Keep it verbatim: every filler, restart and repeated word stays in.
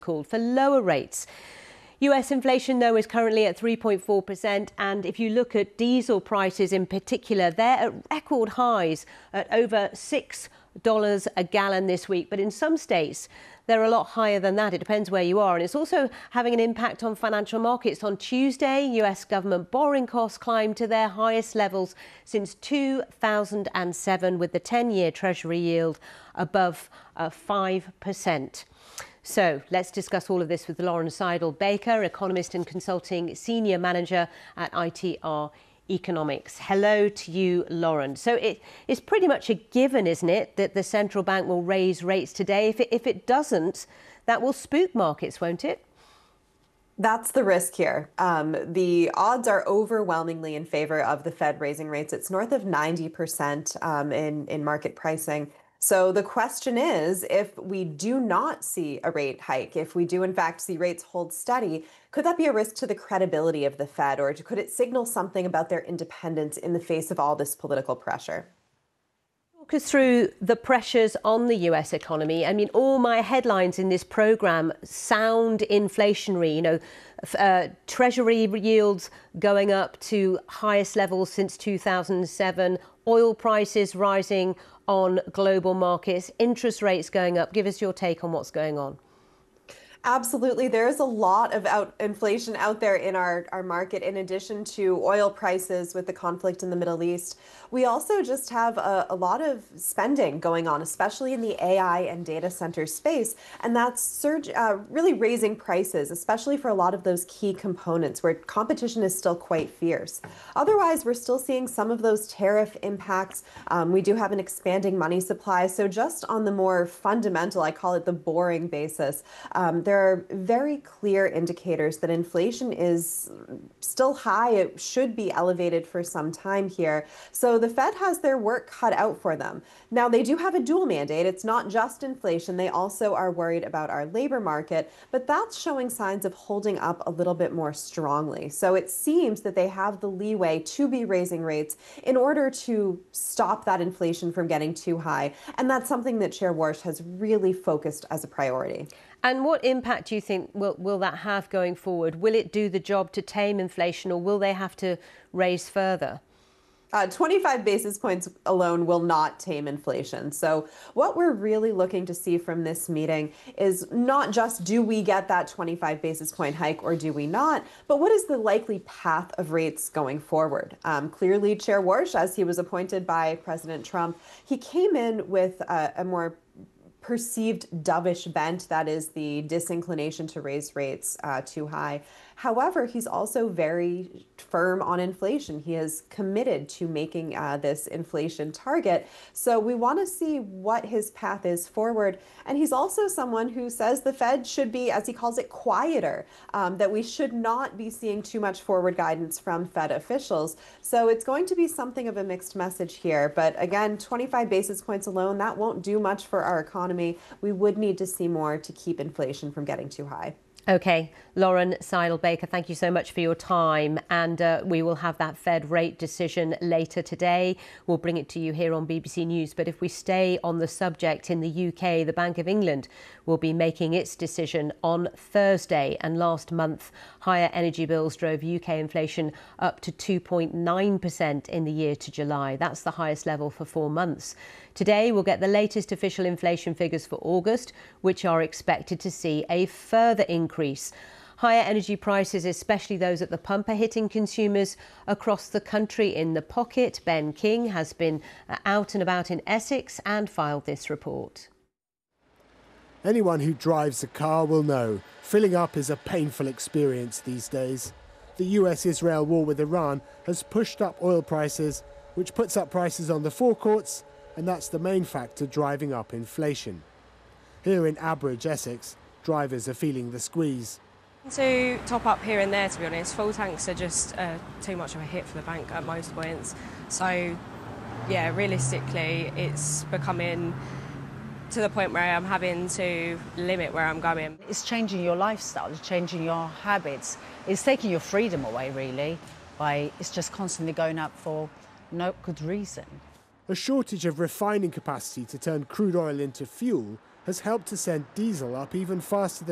called for lower rates. U S inflation, though, is currently at three point four percent, and if you look at diesel prices in particular, they're at record highs at over six dollars a gallon this week. But in some states, they're a lot higher than that. It depends where you are. And it's also having an impact on financial markets. On Tuesday, U S government borrowing costs climbed to their highest levels since two thousand seven, with the ten-year Treasury yield above uh, five percent. So let's discuss all of this with Lauren Seidel-Baker, economist and consulting senior manager at I T R Economics. Hello to you, Lauren. So it, it's pretty much a given, isn't it, that the central bank will raise rates today? If it, if it doesn't, that will spook markets, won't it? That's the risk here. Um, the odds are overwhelmingly in favor of the Fed raising rates. It's north of ninety percent um, in, in market pricing. So the question is, if we do not see a rate hike, if we do in fact see rates hold steady, could that be a risk to the credibility of the Fed, or could it signal something about their independence in the face of all this political pressure? Talk us through the pressures on the U S economy. I mean, all my headlines in this programme sound inflationary, you know, uh, Treasury yields going up to highest levels since two thousand seven, oil prices rising on global markets, interest rates going up. Give us your take on what's going on. Absolutely. There's a lot of out inflation out there in our, our market, in addition to oil prices with the conflict in the Middle East. We also just have a, a lot of spending going on, especially in the A I and data center space. And that's surge, uh, really raising prices, especially for a lot of those key components where competition is still quite fierce. Otherwise, we're still seeing some of those tariff impacts. Um, we do have an expanding money supply. So just on the more fundamental, I call it the boring basis, um, there are very clear indicators that inflation is still high. It should be elevated for some time here. So the Fed has their work cut out for them. Now, they do have a dual mandate. It's not just inflation. They also are worried about our labor market, but that's showing signs of holding up a little bit more strongly. So it seems that they have the leeway to be raising rates in order to stop that inflation from getting too high. And that's something that Chair Warsh has really focused as a priority. And what impact do you think will, will that have going forward? Will it do the job to tame inflation, or will they have to raise further? Uh, twenty-five basis points alone will not tame inflation. So what we're really looking to see from this meeting is not just, do we get that twenty-five basis point hike or do we not, but what is the likely path of rates going forward? Um, clearly, Chair Warsh, as he was appointed by President Trump, he came in with a, a more perceived dovish bent, that is the disinclination to raise rates uh, too high. However, he's also very firm on inflation. He is committed to making uh, this inflation target. So we want to see what his path is forward. And he's also someone who says the Fed should be, as he calls it, quieter, um, that we should not be seeing too much forward guidance from Fed officials. So it's going to be something of a mixed message here. But again, twenty-five basis points alone, that won't do much for our economy. We would need to see more to keep inflation from getting too high. OK, Lauren Seidel-Baker, thank you so much for your time. And uh, we will have that Fed rate decision later today. We'll bring it to you here on B B C News. But if we stay on the subject, in the U K, the Bank of England will be making its decision on Thursday. And last month, higher energy bills drove U K inflation up to two point nine percent in the year to July. That's the highest level for four months. Today, we'll get the latest official inflation figures for August, which are expected to see a further increase. Higher energy prices, especially those at the pump, are hitting consumers across the country in the pocket. Ben King has been out and about in Essex and filed this report. Anyone who drives a car will know filling up is a painful experience these days. The U S Israel war with Iran has pushed up oil prices, which puts up prices on the forecourts, and that's the main factor driving up inflation. Here in Abridge, Essex, drivers are feeling the squeeze. To top up here and there, to be honest, full tanks are just uh, too much of a hit for the bank at most points. So, yeah, realistically, it's becoming to the point where I'm having to limit where I'm going. It's changing your lifestyle, it's changing your habits. It's taking your freedom away, really, by it's just constantly going up for no good reason. A shortage of refining capacity to turn crude oil into fuel has helped to send diesel up even faster than